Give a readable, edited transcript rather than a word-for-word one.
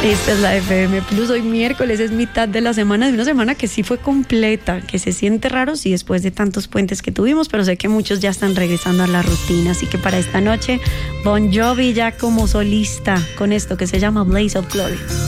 Esta es la FM Plus. Hoy miércoles es mitad de la semana, de una semana que sí fue completa, que se siente raro, sí, después de tantos puentes que tuvimos, pero sé que muchos ya están regresando a la rutina. Así que para esta noche, Bon Jovi ya como solista con esto que se llama Blaze of Glory.